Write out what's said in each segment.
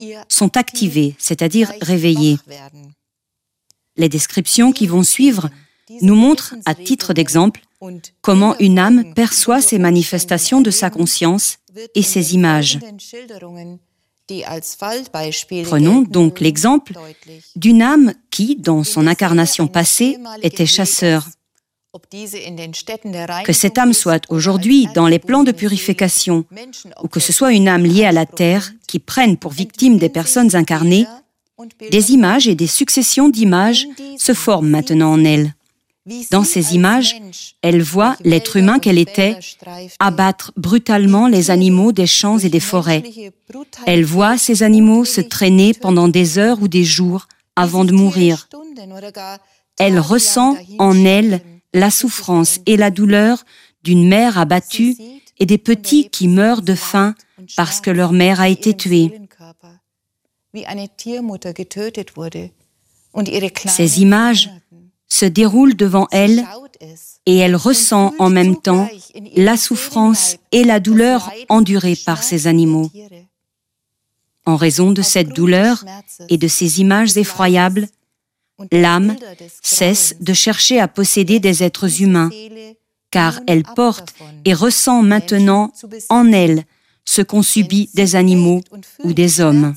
sont activées, c'est-à-dire réveillées. Les descriptions qui vont suivre nous montrent, à titre d'exemple, comment une âme perçoit ces manifestations de sa conscience et ces images. Prenons donc l'exemple d'une âme qui, dans son incarnation passée, était chasseur. Que cette âme soit aujourd'hui dans les plans de purification, ou que ce soit une âme liée à la terre qui prenne pour victime des personnes incarnées, des images et des successions d'images se forment maintenant en elle. Dans ces images, elle voit l'être humain qu'elle était abattre brutalement les animaux des champs et des forêts. Elle voit ces animaux se traîner pendant des heures ou des jours avant de mourir. Elle ressent en elle la souffrance et la douleur d'une mère abattue et des petits qui meurent de faim parce que leur mère a été tuée. Ces images se déroulent devant elle et elle ressent en même temps la souffrance et la douleur endurée par ces animaux. En raison de cette douleur et de ces images effroyables, l'âme cesse de chercher à posséder des êtres humains, car elle porte et ressent maintenant en elle ce qu'ont subi des animaux ou des hommes.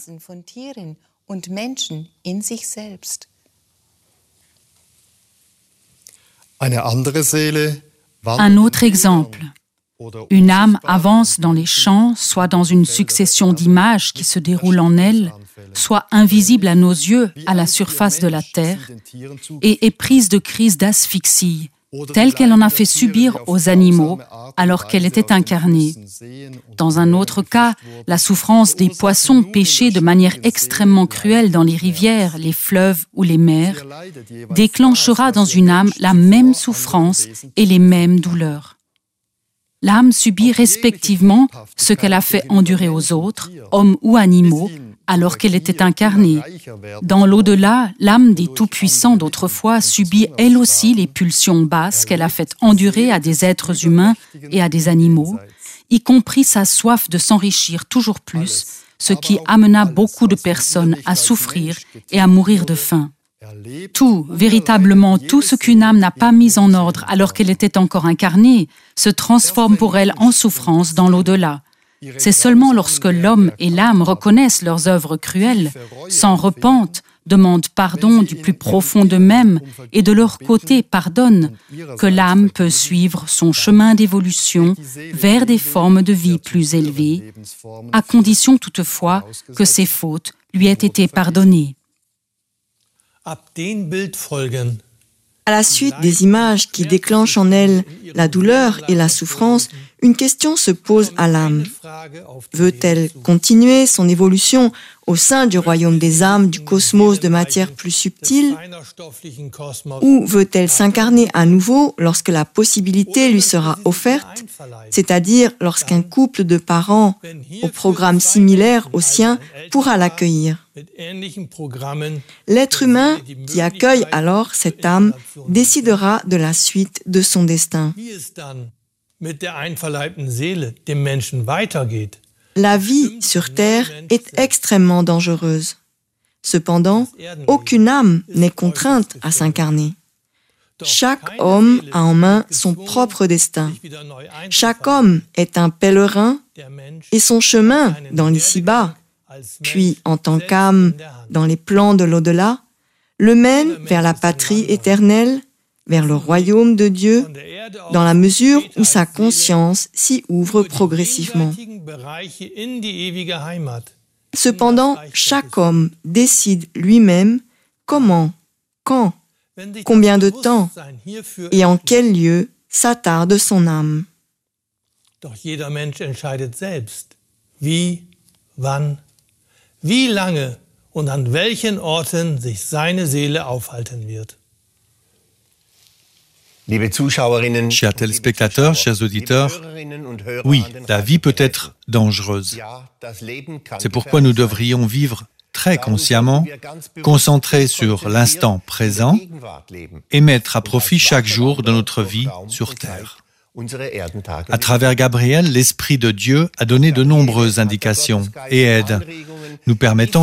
Un autre exemple. Une âme avance dans les champs, soit dans une succession d'images qui se déroulent en elle, soit invisible à nos yeux à la surface de la terre, et est prise de crises d'asphyxie, telle qu'elle en a fait subir aux animaux alors qu'elle était incarnée. Dans un autre cas, la souffrance des poissons pêchés de manière extrêmement cruelle dans les rivières, les fleuves ou les mers déclenchera dans une âme la même souffrance et les mêmes douleurs. L'âme subit respectivement ce qu'elle a fait endurer aux autres, hommes ou animaux, alors qu'elle était incarnée. Dans l'au-delà, l'âme des tout-puissants d'autrefois subit elle aussi les pulsions basses qu'elle a fait endurer à des êtres humains et à des animaux, y compris sa soif de s'enrichir toujours plus, ce qui amena beaucoup de personnes à souffrir et à mourir de faim. Tout, véritablement tout ce qu'une âme n'a pas mis en ordre alors qu'elle était encore incarnée, se transforme pour elle en souffrance dans l'au-delà. C'est seulement lorsque l'homme et l'âme reconnaissent leurs œuvres cruelles, s'en repentent, demandent pardon du plus profond d'eux-mêmes et de leur côté pardonnent, que l'âme peut suivre son chemin d'évolution vers des formes de vie plus élevées, à condition toutefois que ses fautes lui aient été pardonnées. À la suite des images qui déclenchent en elle la douleur et la souffrance, une question se pose à l'âme. Veut-elle continuer son évolution au sein du royaume des âmes, du cosmos de matière plus subtile, ou veut-elle s'incarner à nouveau lorsque la possibilité lui sera offerte, c'est-à-dire lorsqu'un couple de parents au programme similaire au sien pourra l'accueillir. L'être humain qui accueille alors cette âme décidera de la suite de son destin. La vie sur Terre est extrêmement dangereuse. Cependant, aucune âme n'est contrainte à s'incarner. Chaque homme a en main son propre destin. Chaque homme est un pèlerin et son chemin dans l'ici-bas, puis en tant qu'âme dans les plans de l'au-delà, le mène vers la patrie éternelle, vers le royaume de Dieu, dans la mesure où sa conscience s'y ouvre progressivement. Cependant, chaque homme décide lui-même comment, quand, combien de temps et en quel lieu s'attarde son âme. Doch jeder Mensch entscheidet selbst, wie, wann, wie lange und an welchen Orten sich seine Seele aufhalten wird. Chers téléspectateurs, chers auditeurs, oui, la vie peut être dangereuse. C'est pourquoi nous devrions vivre très consciemment, concentrés sur l'instant présent et mettre à profit chaque jour de notre vie sur Terre. À travers Gabriel, l'Esprit de Dieu a donné de nombreuses indications et aides, nous permettant